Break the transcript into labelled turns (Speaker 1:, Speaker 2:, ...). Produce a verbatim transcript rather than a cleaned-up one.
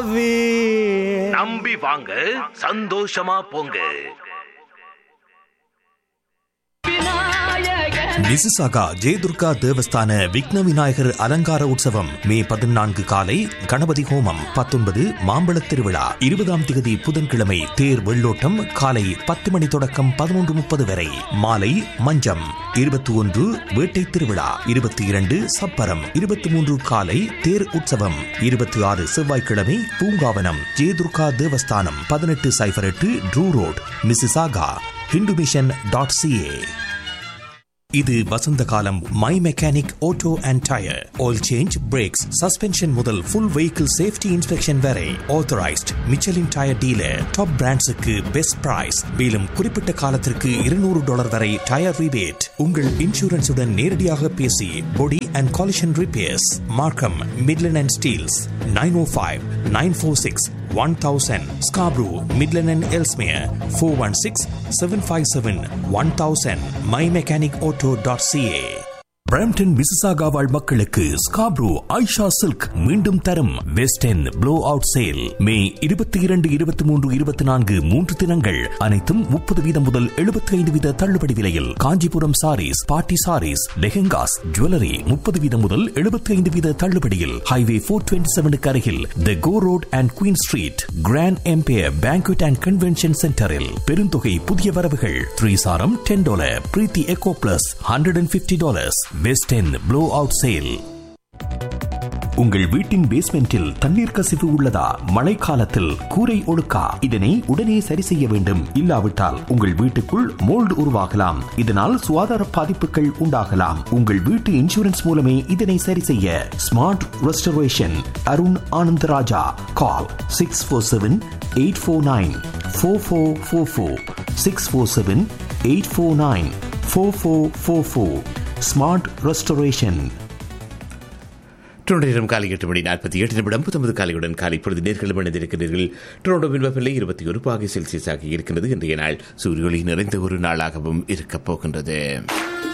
Speaker 1: நம்பி வாங்க, சந்தோஷமா போங்க.
Speaker 2: மிசிசாகா ஜெயதுர்கா தேவஸ்தான விக்ன விநாயகர் அலங்கார உற்சவம் மே பதினான்கு காலை கணபதி ஹோமம், பத்தொன்பது மாம்பழத் திருவிழா, இருபதாம் திகதி புதன்கிழமை தேர் வெள்ளோட்டம் காலை பத்து மணி தொடக்கம் பதினொன்று முப்பது வரை, மாலை மஞ்சம், இருபத்தி ஒன்று வேட்டை திருவிழா, இருபத்தி இரண்டு சப்பரம், இருபத்தி மூன்று காலை தேர் உற்சவம், இருபத்தி ஆறு செவ்வாய்க்கிழமை பூங்காவனம் ஜெயதுர்கா தேவஸ்தானம், பதினெட்டு சைபர் எட்டு true road, Mississauga. Hindu mission dot CA. இது வசந்த காலம். My mechanic auto and tyre oil change, breaks, suspension முதல் ஃபுல் வெஹிக்கிள் சேஃப்டி இன்ஸ்பெக்ஷன் வரை authorised Michelin tyre dealer. Top பிராண்ட்ஸுக்கு best price. மேலும் குறிப்பிட்ட காலத்திற்கு இருநூறு டாலர் வரை டயர் ரிபேட். உங்கள் இன்சூரன்ஸுடன் நேரடியாக பேசி பொடி அண்ட் காலிஷன் ரிப்பேர்ஸ். மார்க்கம், Midland and Steeles. Nine O five nine four six one thousand. Scarborough, Midland and Ellesmere four one six seven five seven one thousand. my mechanic auto dot c a. Brampton Mississauga வாழ் மக்களுக்கு Scarborough Aisha silk மீண்டும் தரும் west end flow out sale. மே இருபத்தி இரண்டு இருபத்தி மூன்று இருபத்தி நான்கு மூன்று தினங்கள் அனைத்தும் முப்பது வீதம் முதல் எழுபத்தி ஐந்து வீத தள்ளுபடி விலையில். காஞ்சிபுரம் சாரீஸ், பார்ட்டி சாரீஸ், லெஹெங்காஸ், ஜுவல்லரி முப்பது வீதம் முதல் எழுபத்தி ஐந்து வீத தள்ளுபடியில். ஹைவே போர் டுவெண்ட்டி செவனுக்கு அருகில் தி கோ road and queen street grand empire banquet and convention சென்டரில் பெருந்தொகை புதிய வரவுகள். த்ரீ சாரம் ten dollar, Preethi echo plus hundred and fifty dollars. West end flow out sale. உங்கள் வீட்டின் பேஸ்மெண்டில் தண்ணீர் கசிவு உள்ளதா? மழைக்காலத்தில் கூரை ஒழுக்கா? இதனை உடனே சரி செய்ய வேண்டும். இல்லாவிட்டால் உங்கள் வீட்டுக்குள் மோல்டு உருவாகலாம். இதனால் சுகாதார பாதிப்புகள் உண்டாகலாம். உங்கள் வீட்டு இன்சூரன்ஸ் மூலமே இதனை சரி செய்ய. Smart restoration, Arun Anandaraja. கால் six four seven eight four nine four four four four six four seven eight four nine four four four four. Smart restoration.
Speaker 3: Toronto காலை எட்டு மணி நாற்பத்தி எட்டு நிமிடம் பத்தொன்பது காலையுடன் காலை பொழுது நேர்களும் இணைந்திருக்கிறீர்கள். டொரண்டோவின் வெப்பநிலை இருபத்தி ஒரு பாகை செல்சியஸாக இருக்கின்றது. இன்றைய நாள் சூரிய ஒளி நிறைந்த ஒரு நாளாகவும் இருக்கப் போகின்றது.